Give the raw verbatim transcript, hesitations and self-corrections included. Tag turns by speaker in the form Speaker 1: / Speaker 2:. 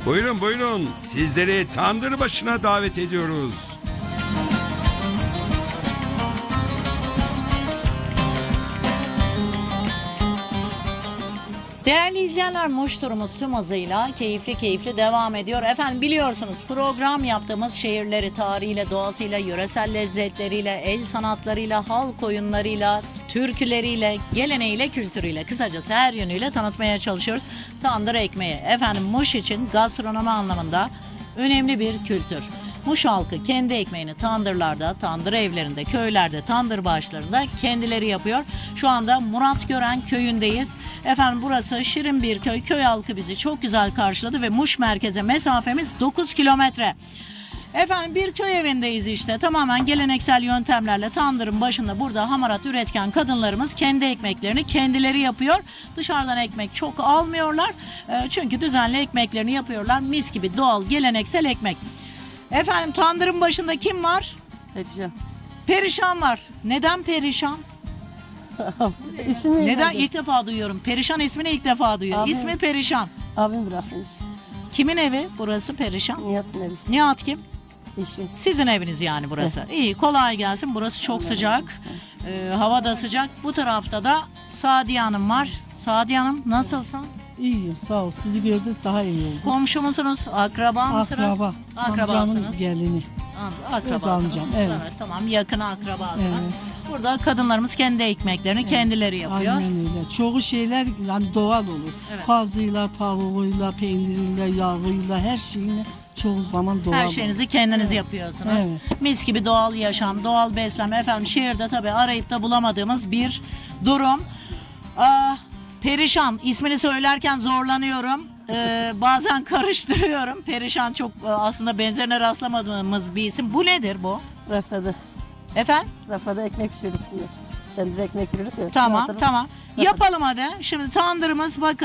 Speaker 1: Buyurun buyurun. Sizleri tandır başına davet ediyoruz.
Speaker 2: Değerli izleyenler, Muş turumuz tüm hızıyla keyifli keyifli devam ediyor. Efendim biliyorsunuz program yaptığımız şehirleri tarihiyle, doğasıyla, yöresel lezzetleriyle, el sanatlarıyla, halk oyunlarıyla, türküleriyle, geleneğiyle, kültürüyle, kısacası her yönüyle tanıtmaya çalışıyoruz. Tandır ekmeği efendim Muş için gastronomi anlamında önemli bir kültür. Muş halkı kendi ekmeğini tandırlarda, tandır evlerinde, köylerde, tandır başlarında kendileri yapıyor. Şu anda Muratgören köyündeyiz. Efendim burası şirin bir köy. Köy halkı bizi çok güzel karşıladı ve Muş merkeze mesafemiz dokuz kilometre. Efendim bir köy evindeyiz işte. Tamamen geleneksel yöntemlerle tandırın başında burada hamarat üretken kadınlarımız kendi ekmeklerini kendileri yapıyor. Dışarıdan ekmek çok almıyorlar. E, çünkü düzenli ekmeklerini yapıyorlar. Mis gibi doğal geleneksel ekmek. Efendim tandırın başında kim var?
Speaker 3: Perişan.
Speaker 2: Perişan var. Neden perişan?
Speaker 3: İsmi
Speaker 2: Neden?
Speaker 3: neydi?
Speaker 2: İlk defa duyuyorum. Perişan ismini ilk defa duyuyorum.
Speaker 3: Abi-
Speaker 2: İsmi Perişan.
Speaker 3: Abim bırakmış.
Speaker 2: Kimin evi burası Perişan?
Speaker 3: Nihat'ın evi.
Speaker 2: Nihat kim?
Speaker 3: İşi.
Speaker 2: Sizin eviniz yani burası. İyi, kolay gelsin. Burası çok sıcak. Ee, hava da sıcak. Bu tarafta da Sadiye Hanım var. Sadiye Hanım nasılsın?
Speaker 4: İyiyim, sağ ol. Sizi gördük daha iyi oldu.
Speaker 2: Komşu musunuz? Akraba mısınız?
Speaker 4: Akraba.
Speaker 2: Akrabasınız.
Speaker 4: Amcamın gelini.
Speaker 2: Am- Akrabasınız.
Speaker 4: Öz amcam, evet.
Speaker 2: Tamam, yakın akrabasınız.
Speaker 4: Evet.
Speaker 2: Burada kadınlarımız kendi ekmeklerini kendileri yapıyor.
Speaker 4: Aynen öyle. Çoğu şeyler yani doğal olur.
Speaker 2: Evet.
Speaker 4: Kazıyla, tavuğuyla, peyniriyle, yağıyla, her şeyini çoğu zaman doğal
Speaker 2: Her
Speaker 4: olur.
Speaker 2: şeyinizi kendiniz yapıyorsunuz.
Speaker 4: Evet.
Speaker 2: Mis gibi doğal yaşam, doğal beslenme. Efendim şehirde tabii arayıp da bulamadığımız bir durum. Aa, Perişan ismini söylerken zorlanıyorum. Ee, bazen karıştırıyorum. Perişan çok e, aslında benzerine rastlamadığımız bir isim. Bu nedir bu?
Speaker 3: Rafada.
Speaker 2: Efendim?
Speaker 3: Rafada ekmek pişirir üstünde. Tandır ekmek pişirir.
Speaker 2: Tamam tamam. Yapalım hadi. Şimdi tandırımız bakın.